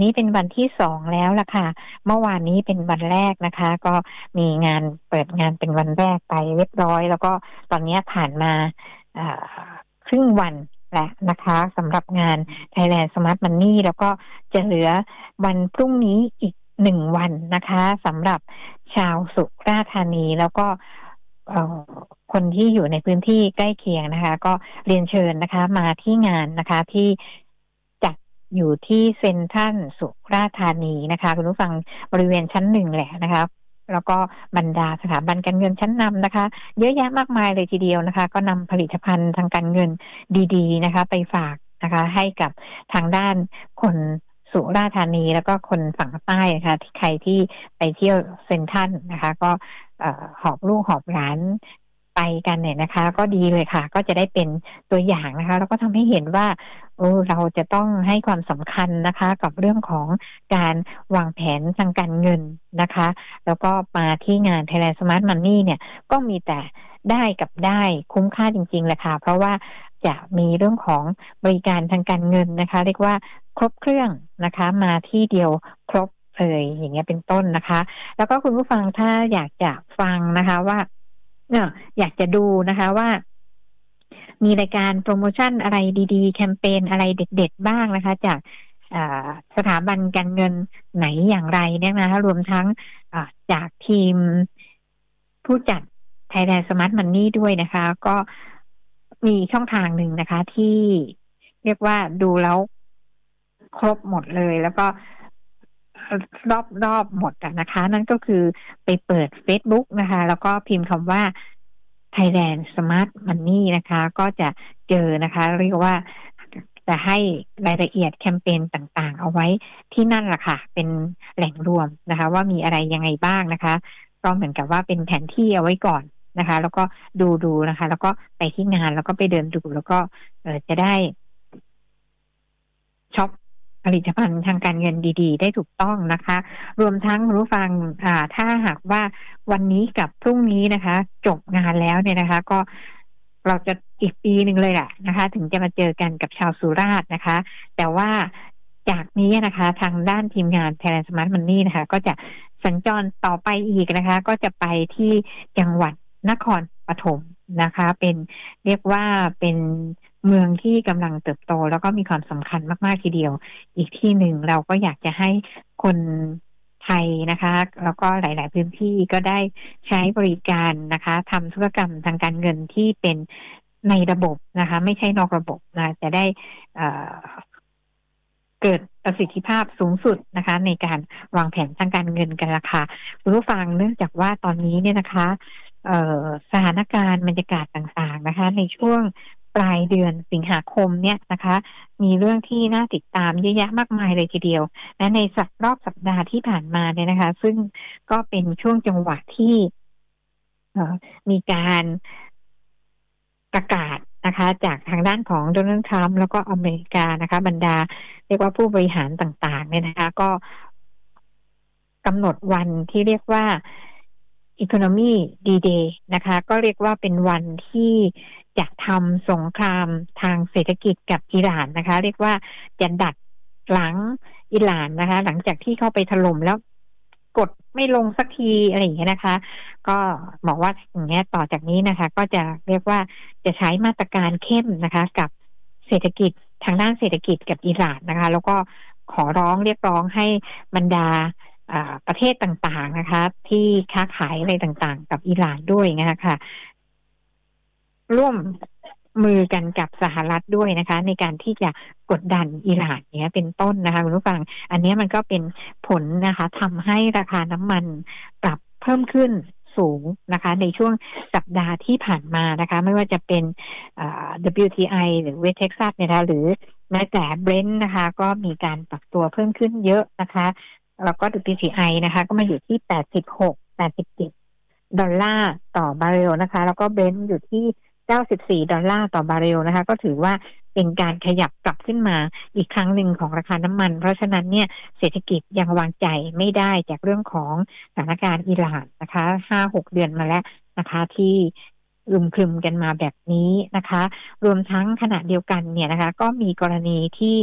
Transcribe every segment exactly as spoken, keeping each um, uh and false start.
นี้เป็นวันที่สองแล้วล่ะค่ะเมื่อวานนี้เป็นวันแรกนะคะก็มีงานเปิดงานเป็นวันแรกไปเรียบร้อยแล้วก็ตอนนี้ผ่านมาครึ่งวันแล้วนะคะสำหรับงาน Thailand Smart Money แล้วก็จะเหลือวันพรุ่งนี้อีกหนึ่งวันนะคะสำหรับชาวสุราษฎร์ธานีแล้วก็คนที่อยู่ในพื้นที่ใกล้เคียงนะคะก็เรียนเชิญนะคะมาที่งานนะคะที่จัดอยู่ที่เซ็นทรัลสุราษฎร์ธานีนะคะคุณผู้ฟังบริเวณชั้นหนึ่งแหละนะคะแล้วก็บรรดาสถาบันการเงินชั้นนำนะคะเยอะแยะมากมายเลยทีเดียวนะคะก็นำผลิตภัณฑ์ทางการเงินดีๆนะคะไปฝากนะคะให้กับทางด้านคนสุราษฎร์ธานีแล้วก็คนฝั่งใต้นะคะที่ใครที่ไปเที่ยวเซ็นทรัลนะคะก็หอบลูกหอบหลานไปกันเนี่ยนะคะก็ดีเลยค่ะก็จะได้เป็นตัวอย่างนะคะแล้วก็ทำให้เห็นว่าเออเราจะต้องให้ความสำคัญนะคะกับเรื่องของการวางแผนทางการเงินนะคะแล้วก็มาที่งาน Thailand Smart Money เนี่ยก็มีแต่ได้กับได้คุ้มค่าจริงๆเลยค่ะเพราะว่าจะมีเรื่องของบริการทางการเงินนะคะเรียกว่าครบเครื่องนะคะมาที่เดียวครบเลยอย่างเงี้ยเป็นต้นนะคะแล้วก็คุณผู้ฟังถ้าอยากจะฟังนะคะว่าเนี่ยอยากจะดูนะคะว่ามีรายการโปรโมชั่นอะไรดีๆแคมเปญอะไรเด็ดๆบ้างนะคะจากสถาบันการเงินไหนอย่างไรเนี่ยนะคะรวมทั้งจากทีมผู้จัด Thailand Smart Money ด้วยนะคะก็มีช่องทางหนึ่งนะคะที่เรียกว่าดูแล้วครบหมดเลยแล้วก็รอบรอบหมดนะคะนั่นก็คือไปเปิด Facebook นะคะแล้วก็พิมพ์คำว่า Thailand Smart Money นะคะก็จะเจอนะคะเรียกว่าจะให้รายละเอียดแคมเปญต่างๆเอาไว้ที่นั่นล่ะค่ะเป็นแหล่งรวมนะคะว่ามีอะไรยังไงบ้างนะคะก็เหมือนกับว่าเป็นแผนที่เอาไว้ก่อนนะคะแล้วก็ดูดูนะคะแล้วก็ไปที่งานแล้วก็ไปเดินดูแล้วก็เอ่อจะได้ช็อปผลิตภัณฑ์ทางการเงินดีๆได้ถูกต้องนะคะรวมทั้งรู้ฟังอ่าถ้าหากว่าวันนี้กับพรุ่งนี้นะคะจบงานแล้วเนี่ยนะคะก็เราจะอีกปีหนึ่งเลยแหละนะคะถึงจะมาเจอกันกับชาวสุราษฎร์นะคะแต่ว่าจากนี้นะคะทางด้านทีมงาน Thailand Smart Money นะคะก็จะสัญจรต่อไปอีกนะคะก็จะไปที่จังหวัดนครปฐมนะคะเป็นเรียกว่าเป็นเมืองที่กำลังเติบโตแล้วก็มีความสำคัญมากๆทีเดียวอีกที่หนึ่งเราก็อยากจะให้คนไทยนะคะแล้วก็หลายๆพื้นที่ก็ได้ใช้บริการนะคะทำธุรกรรมทางการเงินที่เป็นในระบบนะคะไม่ใช่นอกระบบนะจะได้เกิดประสิทธิภาพสูงสุดนะคะในการวางแผนทางการเงินกันละค่ะคุณผู้ฟังเนื่องจากว่าตอนนี้เนี่ยนะคะสถานการณ์บรรยากาศต่างๆนะคะในช่วงปลายเดือนสิงหาคมเนี่ยนะคะมีเรื่องที่น่าติดตามเยอะแยะมากมายเลยทีเดียวและในสัปรอบสัปดาห์ที่ผ่านมาเนี่ยนะคะซึ่งก็เป็นช่วงจังหวะที่มีการประกาศนะคะจากทางด้านของโดนัลด์ทรัมป์แล้วก็อเมริกานะคะบรรดาเรียกว่าผู้บริหารต่างๆเนี่ยนะคะก็กำหนดวันที่เรียกว่า Economy D-Day นะคะก็เรียกว่าเป็นวันที่จะทำสงครามทางเศรษฐกิจกับอิหร่านนะคะเรียกว่าจะดัดหลังอิหร่านนะคะหลังจากที่เข้าไปถล่มแล้วกดไม่ลงสักทีอะไรอย่างเงี้ยนะคะก็บอกว่าอย่างเงี้ยต่อจากนี้นะคะก็จะเรียกว่าจะใช้มาตรการเข้มนะคะกับเศรษฐกิจทางด้านเศรษฐกิจกับอิหร่านนะคะแล้วก็ขอร้องเรียกร้องให้บรรดาประเทศต่างๆนะคะที่ค้าขายอะไรต่างๆกับอิหร่านด้วยนะคะร่วมมือกันกับสหรัฐด้วยนะคะในการที่จะกดดันอิหร่านเนี้ยเป็นต้นนะคะคุณผู้ฟังอันนี้มันก็เป็นผลนะคะทำให้ราคาน้ำมันปรับเพิ่มขึ้นสูงนะคะในช่วงสัปดาห์ที่ผ่านมานะคะไม่ว่าจะเป็น ดับเบิลยู ที ไอ หรือ West Texas เนี่ยนะหรือแม้แต่ Brent นะคะก็มีการปรับตัวเพิ่มขึ้นเยอะนะคะแล้วก็ ดับเบิลยู ที ไอ นะคะก็มาอยู่ที่แปดสิบหก แปดสิบเจ็ดดอลลาร์ต่อบาร์เรลนะคะแล้วก็ Brent อยู่ที่เก้าสิบสี่ดอลลาร์ต่อบาร์เรลนะคะก็ถือว่าเป็นการขยับกลับขึ้นมาอีกครั้งหนึ่งของราคาน้ำมันเพราะฉะนั้นเนี่ยเศรษฐกิจยังวางใจไม่ได้จากเรื่องของสถานการณ์อิหร่านนะคะ ห้าหก เดือนมาแล้วนะคะที่อึมครึมกันมาแบบนี้นะคะรวมทั้งขณะเดียวกันเนี่ยนะคะก็มีกรณีที่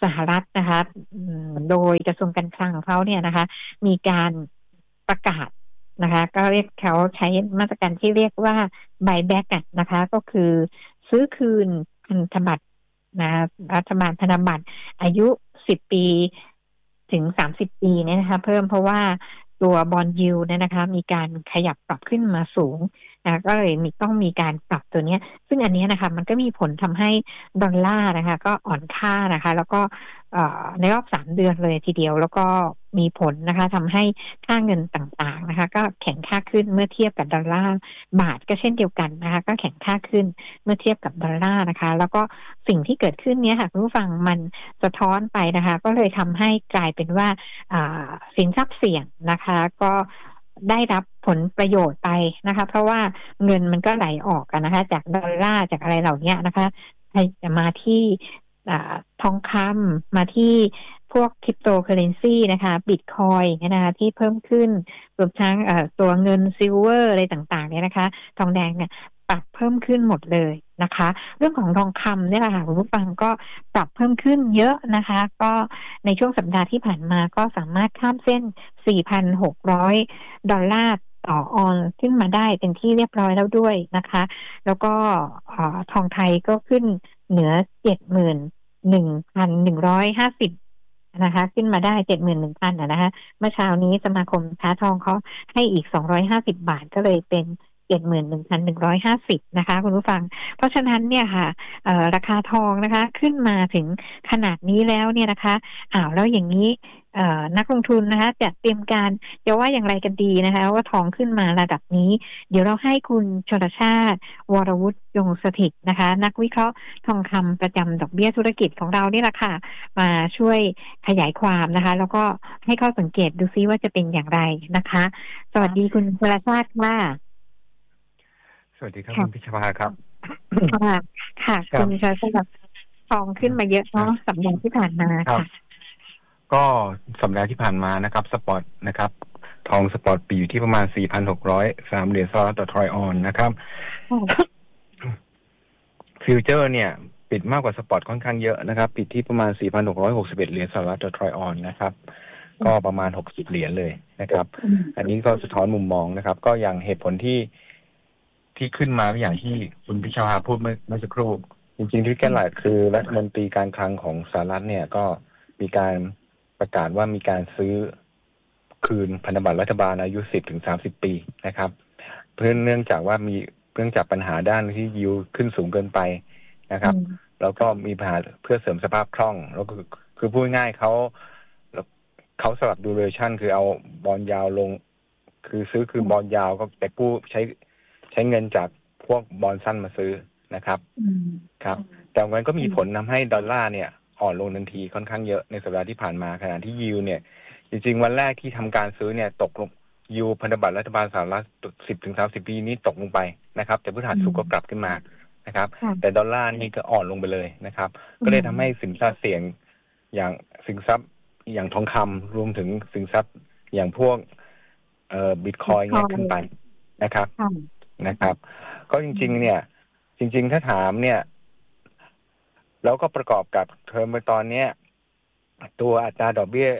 สหรัฐนะคะโดยกระทรวงการคลังของเขาเนี่ยนะคะมีการประกาศนะคะก็เรียกเขาใช้มาตรการที่เรียกว่า buyback นะคะก็คือซื้อคืนพันธบัตรนะรัฐบาลพันธบัตรอายุสิบปีถึงสามสิบปีเนี่ยนะคะเพิ่มเพราะว่าตัวบอนด์ยิลด์เนี่ยนะคะมีการขยับปรับขึ้นมาสูงนะก็เลยมีต้องมีการปรับตัวนี้ซึ่งอันนี้นะคะมันก็มีผลทำให้ดอลลาร์นะคะก็อ่อนค่านะคะแล้วก็ในรอบสามเดือนเลยทีเดียวแล้วก็มีผลนะคะทำให้ค่าเงินต่างๆนะคะก็แข็งค่าขึ้นเมื่อเทียบกับดอลลาร์บาทก็เช่นเดียวกันนะคะก็แข็งค่าขึ้นเมื่อเทียบกับดอลลาร์นะคะแล้วก็สิ่งที่เกิดขึ้นเนี้ยค่ะคุณผู้ฟังมันสะท้อนไปนะคะก็เลยทำให้กลายเป็นว่าสินทรัพย์เสี่ยงนะคะก็ได้รับผลประโยชน์ไปนะคะเพราะว่าเงินมันก็ไหลออกกันนะคะจากดอลลาร์จากอะไรเหล่านี้นะคะให้มาที่ทองคำมาที่พวกคริปโตเคอเรนซีนะคะบิตคอยน์นะคะที่เพิ่มขึ้นรวมทั้งตัวเงินซิลเวอร์อะไรต่างๆเนี่ยนะคะทองแดงเนี่ยปรับเพิ่มขึ้นหมดเลยนะคะเรื่องของทองคำเนี่ยแหละค่ะคุณผู้ฟังก็ปรับเพิ่มขึ้นเยอะนะคะก็ในช่วงสัปดาห์ที่ผ่านมาก็สามารถข้ามเส้น สี่พันหกร้อย ดอลลาร์ต่อออนซ์ขึ้นมาได้เป็นที่เรียบร้อยแล้วด้วยนะคะแล้วก็ทองไทยก็ขึ้นเหนือ เจ็ดหมื่นหนึ่งพันหนึ่งร้อยห้าสิบ นะคะขึ้นมาได้ เจ็ดหมื่นหนึ่งพัน อ่ะนะคะเมื่อเช้านี้สมาคมค้าทองเขาให้อีกสองร้อยห้าสิบบาทก็เลยเป็น เจ็ดหมื่นหนึ่งพันหนึ่งร้อยห้าสิบ นะคะคุณผู้ฟังเพราะฉะนั้นเนี่ยค่ะราคาทองนะคะขึ้นมาถึงขนาดนี้แล้วเนี่ยนะคะอ้าวแล้วอย่างนี้นักลงทุนนะคะจะเตรียมการจะว่าอย่างไรกันดีนะคะว่าทองขึ้นมาระดับนี้เดี๋ยวเราให้คุณชลชาติวรวุฒิยงสถิตนะคะนักวิเคราะห์ทองคำประจำดอกเบี้ยธุรกิจของเรานี่แหละค่ะมาช่วยขยายความนะคะแล้วก็ให้ข้อสังเกตดูซิว่าจะเป็นอย่างไรนะคะสวัสดีคุณชลชาติค่ะสวัสดีครับคุณพิชภาครับค่ะค่ะคุณชลชาติทองขึ้นมาเยอะเนาะสัปดาห์ที่ผ่านมาค่ะก็สัปดาห์ที่ผ่านมานะครับสปอตนะครับทองสปอตปีอยู่ที่ประมาณ สี่พันหกร้อยสาม เหรียญสหรัฐต่อทรอยออนซ์นะครับฟิวเจอร์เนี่ยปิดมากกว่าสปอตค่อนข้างเยอะนะครับปิดที่ประมาณ สี่พันหกร้อยหกสิบเอ็ด เหรียญสหรัฐต่อทรอยออนซ์นะครับก็ประมาณหกสิบเหรียญเลยนะครับอันนี้ก็สะท้อนมุมมองนะครับก็อย่างเหตุผลที่ที่ขึ้นมาอย่างที่คุณพิชภาพูดเมื่อเมื่อสักครู่จริงๆที่แก้หลักคือรัฐมนตรีการคลังของสหรัฐเนี่ยก็มีการประกาศว่ามีการซื้อคืนพันธบัตรรัฐบาลอายุ สิบถึงสามสิบ ปีนะครับเพื่อเนื่องจากว่ามีเนื่องจากปัญหาด้านที่ยิวขึ้นสูงเกินไปนะครับแล้วก็มีปัญหาเพื่อเสริมสภาพคล่องแล้วก็คือพูดง่ายเขาเขาสลับดูเรชั่นคือเอาบอนด์ยาวลงคือซื้อคือบอนด์ยาวก็แต่กู้ใช้ใช้เงินจากพวกบอนด์สั้นมาซื้อนะครับครับแต่มันก็มีผลทำให้ดอลลาร์เนี่ยอ่อนลงทันทีค่อนข้างเยอะในสัปดาห์ที่ผ่านมาขณะที่ยิวเนี่ยจริงๆวันแรกที่ทำการซื้อเนี่ยตกลงยิวพันธบัตรรัฐบาลสหรัฐ สิบถึงสามสิบ ปีนี้ตกลงไปนะครับแต่พฤหัสศุกร์ก็กลับขึ้นมานะครับแต่ดอลลาร์นี่ก็อ่อนลงไปเลยนะครับก็เลยทำให้สินทรัพย์เสี่ยงอย่างสินทรัพย์อย่างทองคำรวมถึงสินทรัพย์อย่างพวกเอ่อบิตคอยน์เนี่ยขึ้นไปนะครับนะครับก็จริงๆเนี่ยจริงๆถ้าถามเนี่ยแล้วก็ประกอบกับเทอมตอนนี้ตัวอัตราดอกเบี้ย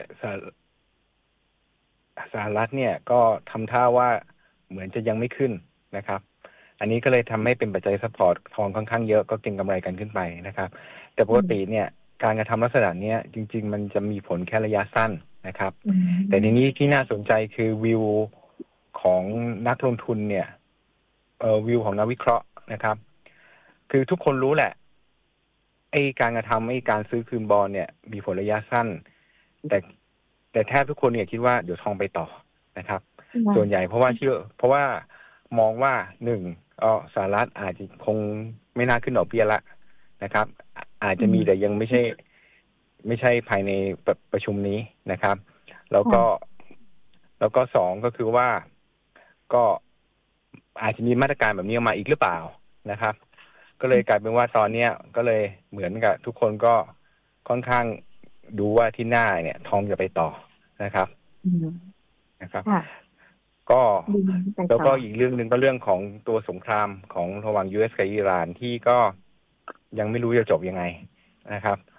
สหรัฐเนี่ยก็ทำท่าว่าเหมือนจะยังไม่ขึ้นนะครับอันนี้ก็เลยทำให้เป็นปัจจัยซัพพอร์ตทองค่อนข้างเยอะก็เก็งกำไรกันขึ้นไปนะครับแต่ปกติเนี่ยการกระทำลักษณะนี้จริงๆมันจะมีผลแค่ระยะสั้นนะครับแต่ทีนี้ที่น่าสนใจคือวิวของนักลงทุนเนี่ยเอ่อวิวของนักวิเคราะห์นะครับคือทุกคนรู้แหละไอ้การกระทำไอ้การซื้อคืนบอลเนี่ยมีผลระยะสั้นแต่แต่แทบทุกคนเนี่ยคิดว่าเดี๋ยวทองไปต่อนะครับส่วนใหญ่เพราะว่าเชื่อเพราะว่ามองว่าหนึ่งอ๋อสหรัฐอาจจะคงไม่น่าขึ้นดอกเบี้ยละนะครับอาจจะมีแต่ยังไม่ใช่ไม่ใช่ภายในประชุมนี้นะครับแล้วก็แล้วก็สองก็คือว่าก็อาจจะมีมาตรการแบบนี้มาอีกหรือเปล่านะครับก็เลยกลายเป็นว่าตอนนี้ก็เลยเหมือนกับทุกคนก็ค่อนข้างดูว่าที่หน้าเนี่ยทองจะไปต่อนะครับนะครับก็แล้วก็อีกเรื่องนึงก็เรื่องของตัวสงครามของระหว่าง ยู เอส กับอิหร่านที่ก็ยังไม่รู้จะจบยังไงนะครับ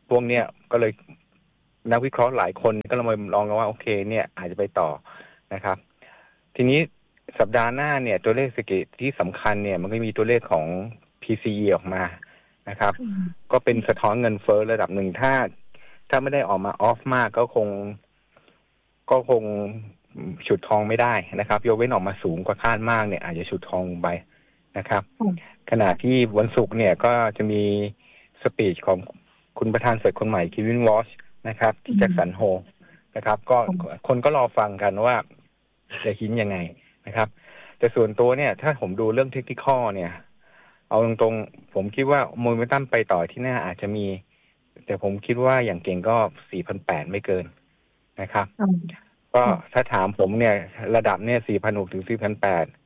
พวกเนี้ยก็เลยนักวิเคราะห์หลายคนก็เลยมาลองกันว่าโอเคเนี่ยอาจจะไปต่อนะครับทีนี้สัปดาห์หน้าเนี่ยตัวเลขเศรษฐกิจที่สำคัญเนี่ยมันก็มีตัวเลขของ พี ซี อี ออกมานะครับก็เป็นสะท้อนเงินเฟ้อระดับหนึ่งถ้าถ้าไม่ได้ออกมาออฟมากก็คงก็คงฉุดทองไม่ได้นะครับยกเว้นออกมาสูงกว่าคาดมากเนี่ยอาจจะฉุดทองลงไปนะครับขณะที่วันศุกร์เนี่ยก็จะมีสปีชของคุณประธานเฟดคนใหม่เควินวอชนะครับที่แจ็คสันโฮนะครับก็คนก็รอฟังกันว่าจะหินยังไงนะครับแต่ส่วนตัวเนี่ยถ้าผมดูเรื่องเทคนิคอลเนี่ยเอาตรงๆผมคิดว่าโมเมนตัมไปต่อที่หน้าอาจจะมีแต่ผมคิดว่าอย่างเก่งก็ สี่พันแปดร้อย ไม่เกินนะครับก็ถ้าถามผมเนี่ยระดับเนี่ย สี่พันหกร้อย ถึง สี่พันแปดร้อย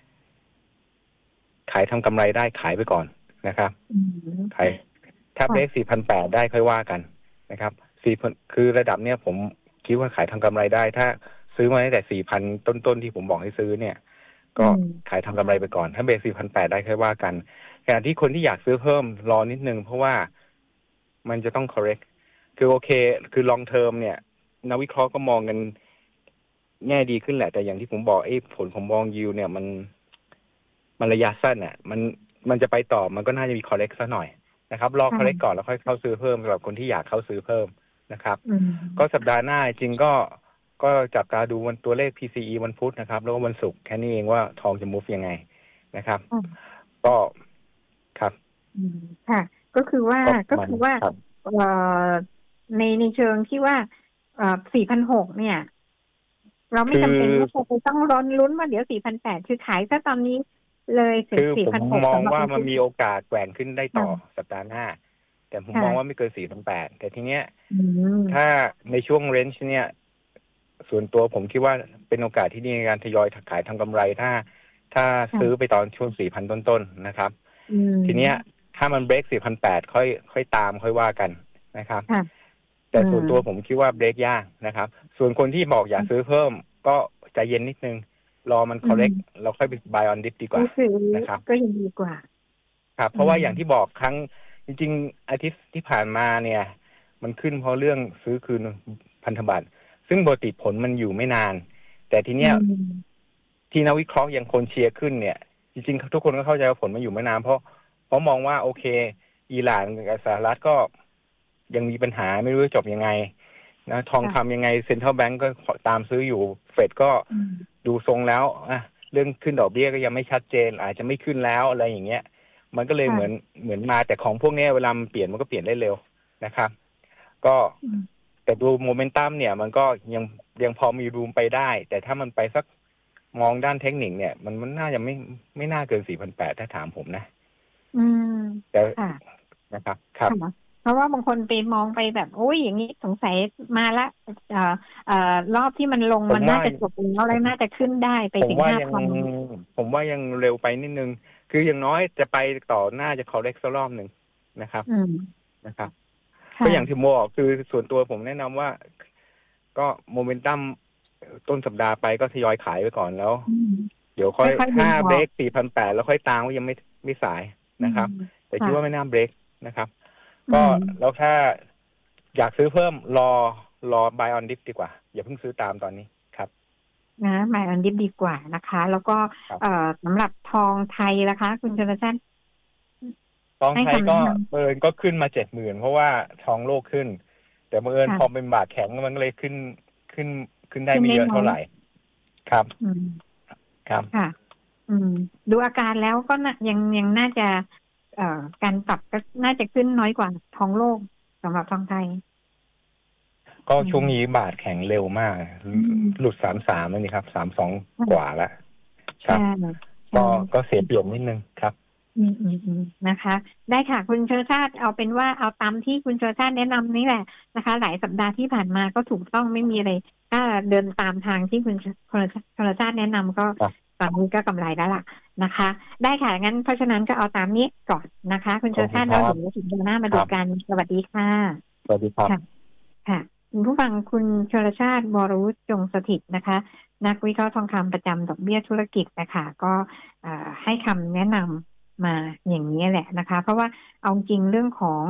ขายทำกำไรได้ขายไปก่อนนะครับขายถ้าเบรก สี่พันแปดร้อย ได้ค่อยว่ากันนะครับ4คือระดับเนี้ยผมคิดว่าขายทำกำไรได้ถ้าซื้อมาตั้งแต่ สี่พัน ต้นๆที่ผมบอกให้ซื้อเนี่ยก็ขายทำกำไรไปก่อนถ้าเบรก สี่พันแปดร้อย ได้ค่อยว่ากันขณะที่คนที่อยากซื้อเพิ่มรอนิดนึงเพราะว่ามันจะต้อง correct คือโอเคคือ long term เนี่ยนักวิเคราะห์ก็มองกันแง่ดีขึ้นแหละแต่อย่างที่ผมบอกไอ้ผลของบองยิวเนี่ยมันมันระยะสั้นอ่ะมันมันจะไปต่อมันก็น่าจะมี correct ซะหน่อยนะครับรอ correct ก่อนแล้วค่อยเข้าซื้อเพิ่มสำหรับคนที่อยากเข้าซื้อเพิ่มนะครับก็สัปดาห์หน้าจริงก็ก็จับตาดูวันตัวเลข พี ซี อี วันพุธนะครับแล้วก็วันศุกร์แค่นี้เองว่าทองจะ move ยังไงนะครับก็ครับค่ะก็คือว่าก็คือว่าเอ่อในในเชิงที่ว่าเอ่อ สี่พันหกร้อย เนี่ยเราไม่จำเป็นว่าจะต้องร้อนลุ้นว่าเดี๋ยว สี่พันแปดร้อย คือขายซะตอนนี้เลยถึง สี่พันหกร้อยคือผมมองว่ามันมีโอกาสแกว่งขึ้นได้ต่อสัปดาห์หน้าแต่ผมมองว่าไม่เกิน สี่พันแปดร้อย แต่ทีเนี้ยถ้าในช่วงเรนจ์เนี่ยส่วนตัวผมคิดว่าเป็นโอกาสที่ดีในการทยอยขายทำกำไรถ้าถ้าซื้อไปตอนช่วง สี่พัน ต้นๆนะครับทีเนี้ยถ้ามันเบรก สี่พันแปดร้อย ค่อยค่อยตามค่อยว่ากันนะครับแต่ส่วนตัวผมคิดว่าเบรกยากนะครับส่วนคนที่บอกอยากซื้อเพิ่มก็ใจเย็นนิดนึงรอมัน correct เราค่อยไป buy on dip ดีกว่านะครับก็ยังดีกว่าครับเพราะว่าอย่างที่บอกครั้งจริงๆอาทิตย์ที่ผ่านมาเนี่ยมันขึ้นเพราะเรื่องซื้อคืนพันธบัตรซึ่งปกติผลมันอยู่ไม่นานแต่ทีเนี้ยที่นักวิเคราะห์ยังคนเชียร์ขึ้นเนี่ยจริงๆทุกคนก็เข้าใจว่าผลมันอยู่ไม่นานเพราะเพราะมองว่าโอเคอิหร่านกับสหรัฐก็ยังมีปัญหาไม่รู้จะจบยังไงนะทองคำยังไงเซ็นทรัลแบงก์ก็ตามซื้ออยู่เฟดก็ดูทรงแล้วอ่ะเรื่องขึ้นดอกเบี้ยก็ยังไม่ชัดเจนอาจจะไม่ขึ้นแล้วอะไรอย่างเงี้ยมันก็เลยเหมือนเหมือนมาแต่ของพวกนี้เวลามันเปลี่ยนมันก็เปลี่ยนได้เร็วนะครับก็แต่ดูโมเมนตัมเนี่ยมันก็ยังยังพอมีรูมไปได้แต่ถ้ามันไปสักมองด้านเทคนิคเนี่ยมันมันน่าจะไม่ไม่น่าเกิน สี่พันแปดร้อย ถ้าถามผมนะอืมแต่นะครับครับเพราะว่าบางคนไปมองไปแบบโอ้ยอย่างนี้สงสัยมาละเอ่อเอ่อรอบที่มันลงมันน่าจะจบแล้วอะไรน่าจะขึ้นได้ไปถึง ห้าพันผมว่ายังเร็วไปนิดนึงคืออย่างน้อยจะไปต่อน่าจะ correct สักรอบหนึ่งนะครับนะครับก็อย่างที่บอกคือส่วนตัวผมแนะนำว่าก็โมเมนตัมต้นสัปดาห์ไปก็ทยอยขายไปก่อนแล้วเดี๋ยวค่อยถ้าเบรก สี่พันแปดร้อย แล้วค่อยตามก็ยังไม่ไม่สายนะครับแต่คิดว่าไม่น่าเบรกนะครับก็แล้วถ้าอยากซื้อเพิ่มรอรอ buy on dip ดีกว่าอย่าเพิ่งซื้อตามตอนนี้ครับนะ buy on dip ดีกว่านะคะแล้วก็เอ่อสำหรับทองไทยนะคะคุณชลชาติทองไทยก็เอิญก็ขึ้นมา เจ็ดหมื่น เพราะว่าทองโลกขึ้นแต่เอิญพอเป็นบาทแข็งมันก็เลยขึ้นขึ้นขึ้นได้ไม่เยอะเท่าไหร่ครับครับค่ะอืมดูอาการแล้วก็ยังยังน่าจะเอ่อการปรับก็น่าจะขึ้นน้อยกว่าทองโลกสำหรับทองไทยก็ช่วงนี้บาทแข็งเร็วมากหลุดสามสิบสามแล้วนี่ครับสามสิบสองกว่าแล้วครับก็ก็เสียเปรียบนิดนึงครับอืมอืมอืมนะคะได้ค่ะคุณเชอชาติเอาเป็นว่าเอาตามที่คุณเชอชาติแนะนำนี่แหละนะคะหลายสัปดาห์ที่ผ่านมาก็ถูกต้องไม่มีอะไรถ้าเดินตามทางที่คุณเชอชาติแนะนำก็ตอนนี้ก็กำไรแล้วล่ะนะคะได้ค่ะงั้นเพราะฉะนั้นก็เอาตามนี้ก่อนนะคะคุณเชอชาติแล้วเดี๋ยวถึงเดือนหน้ามาดูกันสวัสดีค่ะสวัสดีครับค่ะคุณผู้ฟังคุณเชอชาติวรวุฒิจงสถิตนะคะนักวิเคราะห์ทองคำประจำดอกเบี้ยธุรกิจนะคะก็ให้คำแนะนำมาอย่างนี้แหละนะคะเพราะว่าเอาจริงเรื่องของ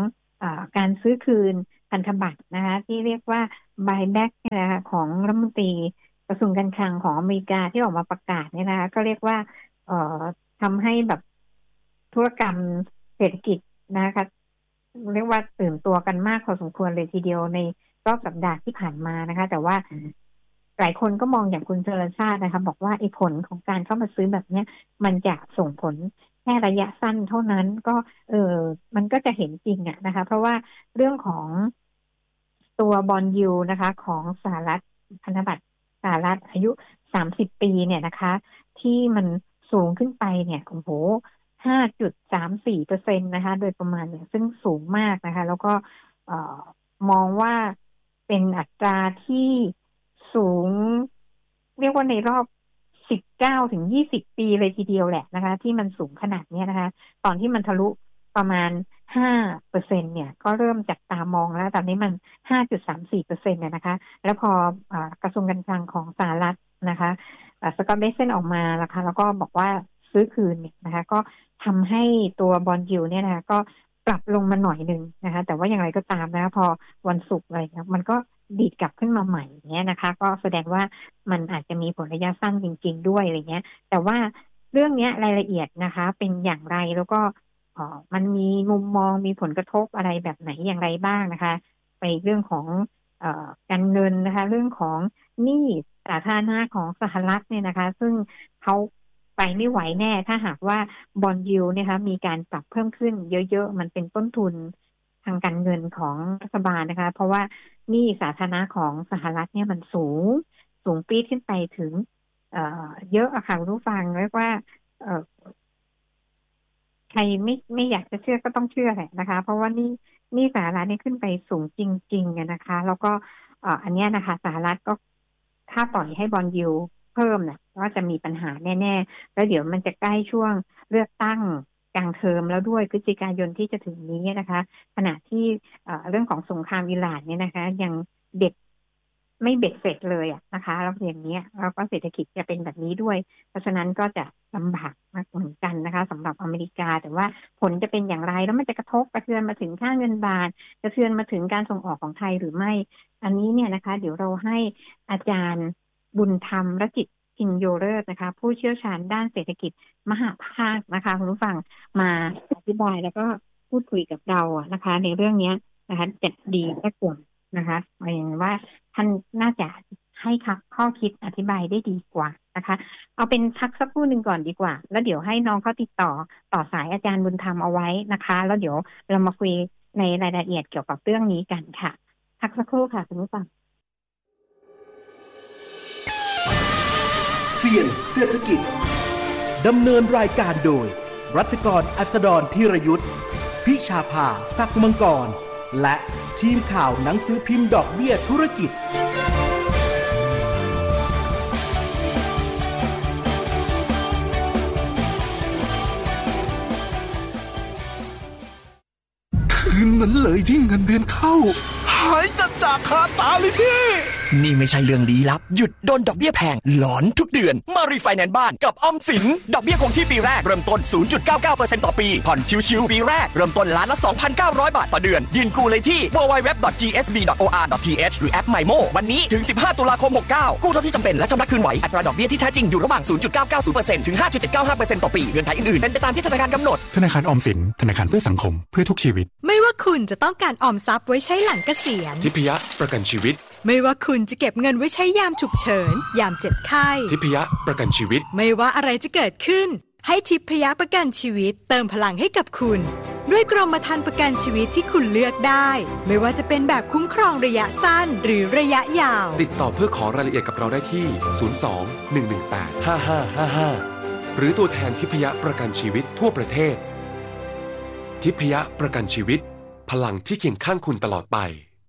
การซื้อคืนพันธบัตรนะคะที่เรียกว่า buyback นะคะของรัฐมนตรีกระทรวงการคลังของอเมริกาที่ออกมาประกาศเนี่ยนะคะก็เรียกว่าเอ่อทำให้แบบธุรกรรมเศรษฐกิจนะคะเรียกว่าตื่นตัวกันมากพอสมควรเลยทีเดียวในรอบสัปดาห์ที่ผ่านมานะคะแต่ว่าหลายคนก็มองอย่างคุณเจริญชาตินะคะบอกว่าไอ้ผลของการเข้ามาซื้อแบบเนี้ยมันจะส่งผลแค่ระยะสั้นเท่านั้นก็เออมันก็จะเห็นจริงอะนะคะเพราะว่าเรื่องของตัวบอนด์ยิลด์นะคะของสหรัฐพันธบัตรสหรัฐอายุสามสิบปีเนี่ยนะคะที่มันสูงขึ้นไปเนี่ยโอ้โห ห้าจุดสามสี่เปอร์เซ็นต์ นะคะโดยประมาณเนี่ยซึ่งสูงมากนะคะแล้วก็เอ่อมองว่าเป็นอัตราที่สูงเรียกว่าในรอบสิบเก้าถึงยี่สิบปีเลยทีเดียวแหละนะคะที่มันสูงขนาดนี้นะคะตอนที่มันทะลุประมาณ ห้าเปอร์เซ็นต์ เนี่ยก็เริ่มจับตามองแล้วตอนนี้มัน ห้าจุดสามสี่เปอร์เซ็นต์ เนี่ยนะคะแล้วพออ่ากระทรวงการคลังของสหรัฐนะคะอ่าสกอตต์เบเซนออกมาแล้วค่ะแล้วก็บอกว่าซื้อคืนเนี่ยนะคะก็ทำให้ตัวบอนด์ยิลด์เนี่ยนะคะก็ปรับลงมาหน่อยนึงนะคะแต่ว่าอย่างไรก็ตามนะคะพอวันศุกร์อะไรนะมันก็ดีดกลับขึ้นมาใหม่เนี้ยนะคะก็แสดงว่ามันอาจจะมีผลระยะสั้นจริงๆด้วยอะไรเงี้ยแต่ว่าเรื่องนี้รายละเอียดนะคะเป็นอย่างไรแล้วก็อ๋อมันมีมุมมองมีผลกระทบอะไรแบบไหนอย่างไรบ้างนะคะไปเรื่องของเอ่อการเงินนะคะเรื่องของหนี้สาธารณะของสหรัฐเนี่ยนะคะซึ่งเขาไปไม่ไหวแน่ถ้าหากว่าบอนด์ยิลด์นะคะมีการปรับเพิ่มขึ้นเยอะๆมันเป็นต้นทุนทางการเงินของรัฐบาลนะคะเพราะว่าหนี้สาธารณะของสหรัฐเนี่ยมันสูงสูงปี๊ดขึ้นไปถึงเอ่อเยอะอะค่ะคุณผู้ฟังเรียกว่าเอ่อใครไม่ไม่อยากจะเชื่อก็ต้องเชื่อแหละนะคะเพราะว่านี่นี่สหรัฐนี่ขึ้นไปสูงจริงๆนะคะแล้วก็เอ่ออันนี้นะคะสหรัฐก็ถ้าปล่อยให้บอนด์ยิลด์เพิ่มเนี่ยก็จะมีปัญหาแน่ๆแล้วเดี๋ยวมันจะใกล้ช่วงเลือกตั้งกลางเทอมแล้วด้วยพฤศจิกายนที่จะถึงนี้นะคะขณะที่เรื่องของสงครามอิหร่านเนี่ยนะคะยังเด็ดไม่เบ็ดเสร็จเลยอะนะคะแล้วอย่างนี้แล้วก็เศรษฐกิจจะเป็นแบบนี้ด้วยเพราะฉะนั้นก็จะลำบากมากเหมือนกันนะคะสำหรับอเมริกาแต่ว่าผลจะเป็นอย่างไรแล้วมันจะกระทบกระเทือนมาถึงค่าเงินบาทกระเทือนมาถึงการส่งออกของไทยหรือไม่อันนี้เนี่ยนะคะเดี๋ยวเราให้อาจารย์บุญธรรมรจิตพินโยเลิศนะคะผู้เชี่ยวชาญด้านเศรษฐกิจมหาภาคนะคะคุณผู้ฟังมาอธิบายแล้วก็พูดคุยกับเราอะนะคะในเรื่องนี้นะคะจะดีแค่กลุ่มนะคะหมายถึงว่าท่านน่าจะให้ข้อคิดอธิบายได้ดีกว่านะคะเอาเป็นพักสักครู่หนึ่งก่อนดีกว่าแล้วเดี๋ยวให้น้องเขาติดต่อต่อสายอาจารย์บุญธรรมเอาไว้นะคะแล้วเดี๋ยวเรามาคุยในรายละเอียดเกี่ยวกับเรื่องนี้กันค่ะพักสักครู่ค่ะคุณผู้ฟังเสี่ยงเศรษฐกิจดำเนินรายการโดยรัชกรอัสดรธีรยุทธพิชาภาศักดิ์มังกรและทีมข่าวหนังสือพิมพ์ดอกเบี้ยธุรกิจคืนนั้นเลยที่เงินเดือนเข้าหายจัดจากคาตาเลยพี่นี่ไม่ใช่เรื่องลี้ลับหยุดโดนดอกเบี้ยแพงหลอนทุกเดือนมารีไฟแนนซ์บ้านกับออมสินดอกเบี้ยคงที่ปีแรกเริ่มต้น ศูนย์จุดเก้าเก้าเปอร์เซ็นต์ ต่อปีผ่อนชิวๆปีแรกเริ่มต้นล้านละ สองพันเก้าร้อย บาทต่อเดือนยื่นกู้เลยที่ ดับเบิลยู ดับเบิลยู ดับเบิลยู ดอท จี เอส บี ดอท โอ อาร์ ดอท ที เอช หรือแอป ไมโม วันนี้ถึงสิบห้าตุลาคมหกเก้ากู้เท่าที่จำเป็นและชำระคืนไหวอัตราดอกเบี้ยที่แท้จริงอยู่ระหว่าง ศูนย์จุดเก้าเก้าศูนย์เปอร์เซ็นต์ ถึง ห้าจุดเจ็ดเก้าห้าเปอร์เซ็นต์ ต่อปีเงื่อนไขอื่นๆเป็นไปตามที่ธนาคารกำหนดธนาคารออมสินธนาคารเพื่อสังคมเพื่อทุกชีวิตไม่ว่าคุณจะต้องการออมทรัพย์ไว้ใช้หลังเกษียณทิพยประกันชีวิตไม่ว่าคุณจะเก็บเงินไว้ใช้ยามฉุกเฉินยามเจ็บไข้ทิพยประกันชีวิตไม่ว่าอะไรจะเกิดขึ้นให้ทิพยประกันชีวิตเติมพลังให้กับคุณด้วยกรมธรรม์ประกันชีวิตที่คุณเลือกได้ไม่ว่าจะเป็นแบบคุ้มครองระยะสั้นหรือระยะยาวติดต่อเพื่อขอรายละเอียดกับเราได้ที่ศูนย์ สอง หนึ่ง หนึ่ง แปด ห้า ห้า ห้า ห้าหรือตัวแทนทิพยประกันชีวิตทั่วประเทศทิพยประกันชีวิตพลังที่เคียงข้างคุณตลอดไป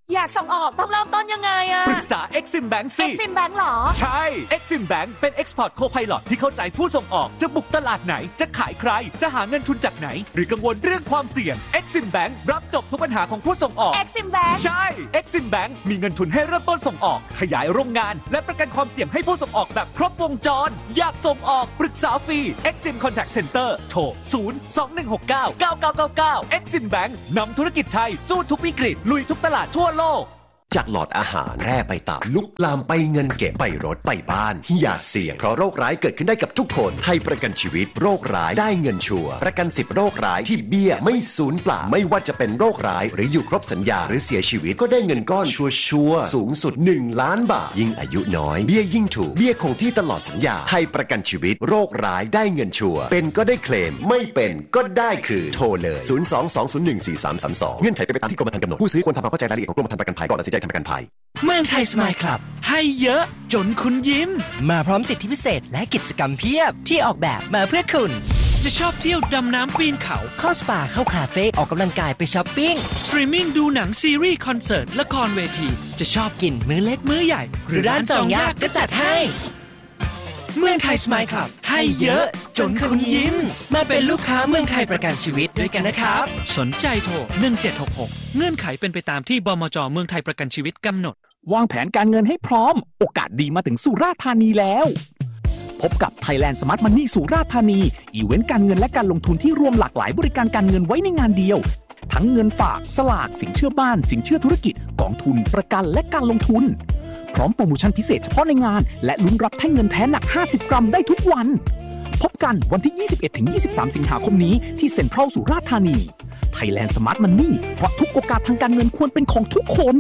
อยากส่งออกต้องเริ่มต้นยังไงอะปรึกษา Exim Bank สิ Exim Bank หรอใช่ Exim Bank เป็น Export Co-Pilot ที่เข้าใจผู้ส่งออกจะบุกตลาดไหนจะขายใครจะหาเงินทุนจากไหนหรือกังวลเรื่องความเสี่ยง Exim Bank รับจบทุกปัญหาของผู้ส่งออก Exim Bank ใช่ Exim Bank มีเงินทุนให้เริ่มต้นส่งออกขยายโรงงานและประกันความเสี่ยงให้ผู้ส่งออกแบบครบวงจรอยากส่งออกปรึกษาฟรี Exim Contact Center โทรศูนย์ สอง หนึ่ง หก เก้า เก้า เก้า เก้า เก้า Exim Bank นำธุรกิจไทยสู้ทุกวิกฤตลุยทุกตลาดทั่วโลกจากหลอดอาหารแร่ไปตับลุกลามไปเงินเก็บไปรถไปบ้านอย่าเสี่ยงเพราะโรคร้ายเกิดขึ้นได้กับทุกคนไทยประกันชีวิตโรคร้ายได้เงินชัวร์ประกันสิบโรคร้ายที่เบี้ยไม่สูญเปล่าไม่ว่าจะเป็นโรคร้ายหรืออยู่ครบสัญญาหรือเสียชีวิตก็ได้เงินก้อนชัวร์ๆสูงสุดหนึ่งล้านบาทยิ่งอายุน้อยเบี้ยยิ่งถูกเบี้ยคงที่ตลอดสัญญาไทยประกันชีวิตโรคร้ายได้เงินชัวร์เป็นก็ได้เคลมไม่เป็นก็ได้คือโทรเลยศูนย์ สอง สอง ศูนย์ หนึ่ง สี่ สาม สาม สองเงื่อนไขเป็นไปตามที่กรมธรรม์กำหนดผู้ซื้อควรทำความเข้าใจรายละเอียดของกรมธรรม์ประกันภัยก่อนตัดสินใจทำประกันภัยเมืองไทยสมายคลับให้เยอะจนคุณยิ้มมาพร้อมสิทธิพิเศษและกิจกรรมเพียบที่ออกแบบมาเพื่อคุณจะชอบเที่ยวดำน้ำปีนเขาเข้าสปาเข้าคาเฟ่ออกกำลังกายไปช้อปปิ้งสตรีมมิ่งดูหนังซีรีส์คอนเสิร์ตละครเวทีจะชอบกินมื้อเล็กมื้อใหญ่หรือร้านจองยากก็จัดให้เมืองไทยสมายคลับให้เยอะจนคุณยิ้มมาเป็นลูกค้าเมืองไทยประกันชีวิตด้วยกันนะครับสนใจโทรหนึ่งเจ็ดหกหกเงื่อนไขเป็นไปตามที่บมจ.เมืองไทยประกันชีวิตกำหนดวางแผนการเงินให้พร้อมโอกาสดีมาถึงสุราษฎร์ธานีแล้วพบกับ Thailand Smart Money สุราษฎร์ธานีอีเวนต์การเงินและการลงทุนที่รวมหลากหลายบริการการเงินไว้ในงานเดียวทั้งเงินฝากสลากสินเชื่อบ้านสินเชื่อธุรกิจกองทุนประกันและการลงทุนพร้อมโปรโมชั่นพิเศษเฉพาะในงานและลุ้นรับแท่งเงินแท้หนักห้าสิบกรัมได้ทุกวันพบกันวันที่ ยี่สิบเอ็ดถึงยี่สิบสาม สิงหาคมนี้ที่เซ็นทรัลสุราษฎร์ธานี Thailand Smart Money เพราะทุกโอกาสทางการเงินควรเป็นของทุกคน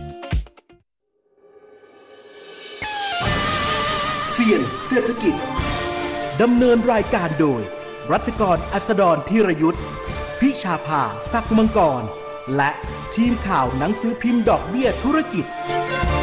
เสี่ยงเศรษฐกิจดำเนินรายการโดยรัชกรอัสดรธีรยุทธพิชาภาศักดิ์มังกรและทีมข่าวหนังสือพิมพ์ดอกเบี้ยธุรกิจ